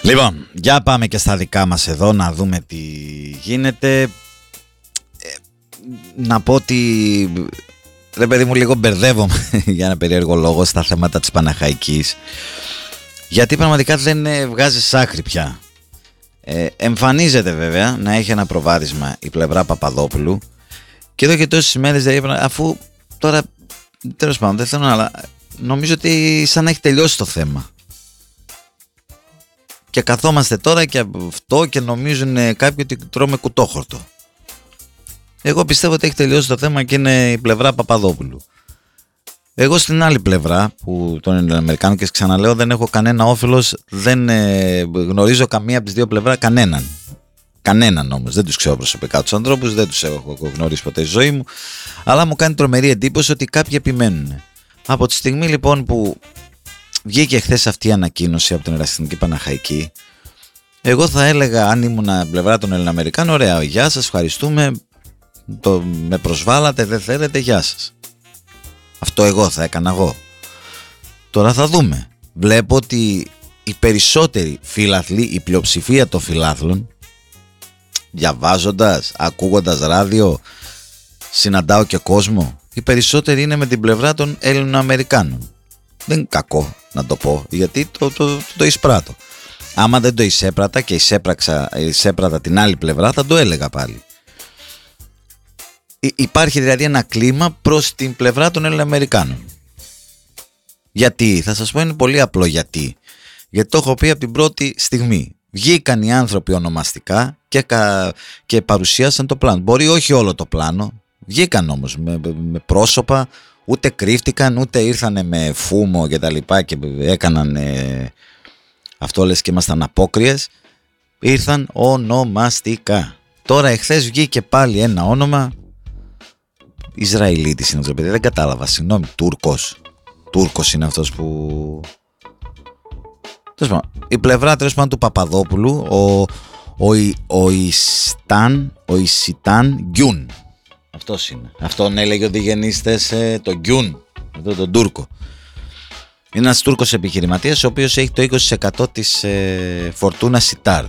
Λοιπόν, για πάμε και στα δικά μας εδώ να δούμε τι γίνεται. Να πω ότι, ρε παιδί μου, λίγο μπερδεύομαι για ένα περίεργο λόγο στα θέματα της Παναχαϊκής, γιατί πραγματικά δεν βγάζει άκρη πια. Εμφανίζεται βέβαια να έχει ένα προβάδισμα η πλευρά Παπαδόπουλου και εδώ και τόσες ημέρες, δηλαδή, αφού τώρα τέλος πάντων δεν θέλω να, αλλά νομίζω ότι σαν να έχει τελειώσει το θέμα. Και καθόμαστε τώρα και αυτό και νομίζουν κάποιοι ότι τρώμε κουτόχορτο. Εγώ πιστεύω ότι έχει τελειώσει το θέμα και είναι η πλευρά Παπαδόπουλου. Εγώ στην άλλη πλευρά που των Αμερικάνων, και ξαναλέω, δεν έχω κανένα όφελος, δεν γνωρίζω καμία από τις δύο πλευρά κανέναν. Κανέναν όμως, δεν τους ξέρω προσωπικά τους ανθρώπους, δεν τους έχω γνωρίσει ποτέ στη ζωή μου, αλλά μου κάνει τρομερή εντύπωση ότι κάποιοι επιμένουν. Από τη στιγμή λοιπόν που βγήκε χθες αυτή η ανακοίνωση από την Ερασιτεχνική Παναχαϊκή, εγώ θα έλεγα, αν ήμουν πλευρά των Ελληνοαμερικάνων, ωραία, γεια σας, ευχαριστούμε, με προσβάλατε, δεν θέλετε, γεια σας. Αυτό εγώ θα έκανα εγώ. Τώρα θα δούμε. Βλέπω ότι οι περισσότεροι φιλαθλοί, η πλειοψηφία των φιλάθλων, διαβάζοντας, ακούγοντας ράδιο, συναντάω και κόσμο, οι περισσότεροι είναι με την πλευρά των Ελληνοαμερικάνων. Δεν είναι κακό να το πω, γιατί το εισπράττω. Άμα δεν το εισέπρατα και εισέπρατα την άλλη πλευρά, θα το έλεγα πάλι. Υπάρχει δηλαδή ένα κλίμα προς την πλευρά των Ελληνοαμερικάνων. Γιατί, θα σας πω, είναι πολύ απλό γιατί. Γιατί το έχω πει από την πρώτη στιγμή. Βγήκαν οι άνθρωποι ονομαστικά και παρουσίασαν το πλάνο. Μπορεί όχι όλο το πλάνο, βγήκαν όμως με πρόσωπα, ούτε κρύφτηκαν, ούτε ήρθανε με φούμο και τα λοιπά και έκαναν αυτό, λες και ήμασταν απόκριες. Ήρθαν ονομαστικά. Τώρα εχθές βγήκε πάλι ένα όνομα, Ισραηλίτης είναι το παιδί, δεν κατάλαβα, συγγνώμη, Τούρκος είναι αυτός που... Η πλευρά τέλος πάντων του Παπαδόπουλου, ο Ισιτάν Γκιούν, αυτός είναι. Αυτόν έλεγε ότι γεννήστες τον Γκιούν, τον Τούρκο. Είναι ένας Τούρκος επιχειρηματίας, ο οποίος έχει το 20% της Φορτούνα Σιτάρ.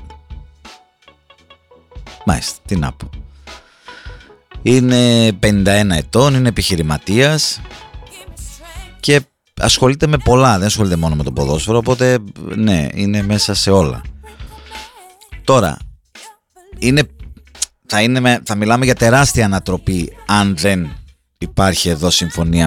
Μάλιστα, τι να πω. Είναι 51 ετών, είναι επιχειρηματίας και ασχολείται με πολλά, δεν ασχολείται μόνο με το ποδόσφαιρο, οπότε ναι, είναι μέσα σε όλα. Τώρα, θα μιλάμε για τεράστια ανατροπή αν δεν υπάρχει εδώ συμφωνία